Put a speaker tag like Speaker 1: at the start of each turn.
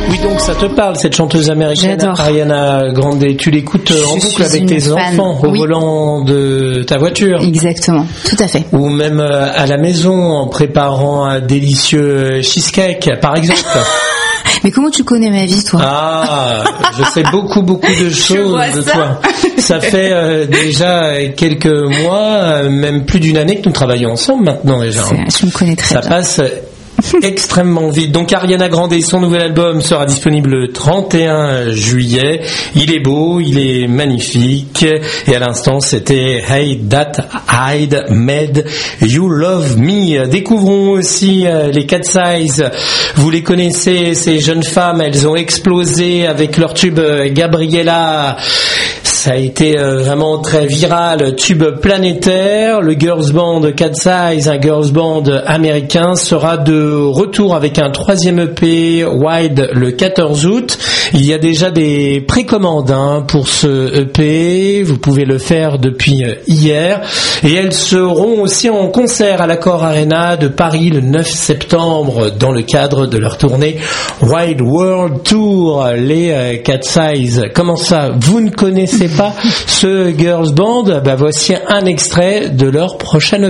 Speaker 1: Oui, donc ça te parle, cette chanteuse américaine.
Speaker 2: J'adore.
Speaker 1: Ariana Grande. Tu l'écoutes en boucle avec tes enfants au volant de ta voiture.
Speaker 2: Exactement, tout à fait.
Speaker 1: Ou même à la maison en préparant un délicieux cheesecake, par exemple.
Speaker 2: Mais comment tu connais ma vie, toi?
Speaker 1: Ah, je sais beaucoup de choses de toi. Ça fait déjà quelques mois, même plus d'une année que nous travaillons ensemble maintenant déjà.
Speaker 2: Tu me connais très bien.
Speaker 1: Ça passe extrêmement vite. Donc Ariana Grande, son nouvel album sera disponible le 31 juillet. Il est beau, il est magnifique. Et à l'instant, c'était Hey That I'd Made You Love Me. Découvrons aussi les Cat Size. Vous les connaissez, ces jeunes femmes, elles ont explosé avec leur tube Gabriella. Ça a été vraiment très viral, tube planétaire. Le girls band Cat Size, un girls band américain, sera de retour avec un 3e EP Wide le 14 août. Il y a déjà des précommandes pour ce EP, vous pouvez le faire depuis hier. Et elles seront aussi en concert à l'Accor Arena de Paris le 9 septembre dans le cadre de leur tournée Wild World Tour. Les Cat Size, comment ça, vous ne connaissez pas ce girls band? Voici un extrait de leur prochaine EP.